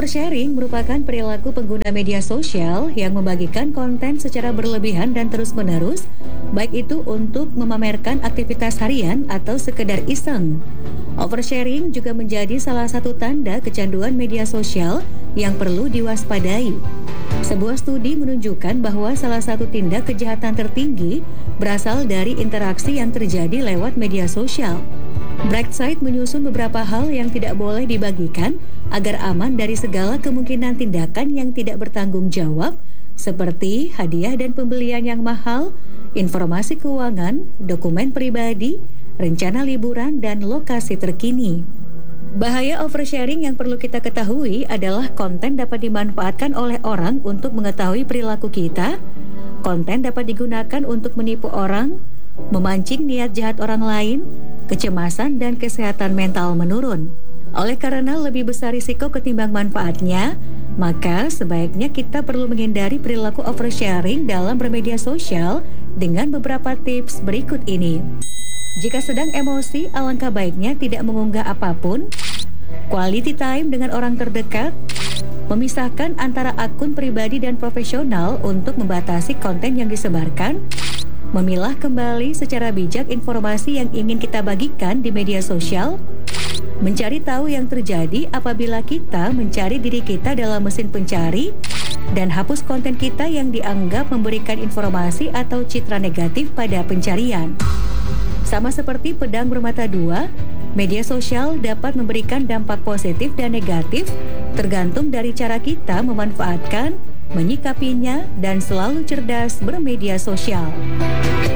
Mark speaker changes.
Speaker 1: Oversharing merupakan perilaku pengguna media sosial yang membagikan konten secara berlebihan dan terus-menerus, baik itu untuk memamerkan aktivitas harian atau sekedar iseng. Oversharing juga menjadi salah satu tanda kecanduan media sosial yang perlu diwaspadai. Sebuah studi menunjukkan bahwa salah satu tindak kejahatan tertinggi berasal dari interaksi yang terjadi lewat media sosial. Brightside menyusun beberapa hal yang tidak boleh dibagikan agar aman dari segala kemungkinan tindakan yang tidak bertanggung jawab, seperti hadiah dan pembelian yang mahal, informasi keuangan, dokumen pribadi, rencana liburan, dan lokasi terkini. Bahaya oversharing yang perlu kita ketahui adalah konten dapat dimanfaatkan oleh orang untuk mengetahui perilaku kita. Konten dapat digunakan untuk menipu orang, memancing niat jahat orang lain, kecemasan dan kesehatan mental menurun. Oleh karena lebih besar risiko ketimbang manfaatnya, maka sebaiknya kita perlu menghindari perilaku oversharing dalam bermedia sosial dengan beberapa tips berikut ini. Jika sedang emosi, alangkah baiknya tidak mengunggah apapun. Quality time dengan orang terdekat. Memisahkan antara akun pribadi dan profesional untuk membatasi konten yang disebarkan. Memilah kembali secara bijak informasi yang ingin kita bagikan di media sosial. Mencari tahu yang terjadi apabila kita mencari diri kita dalam mesin pencari. Dan hapus konten kita yang dianggap memberikan informasi atau citra negatif pada pencarian. Sama seperti pedang bermata dua, media sosial dapat memberikan dampak positif dan negatif tergantung dari cara kita memanfaatkan, menyikapinya, dan selalu cerdas bermedia sosial.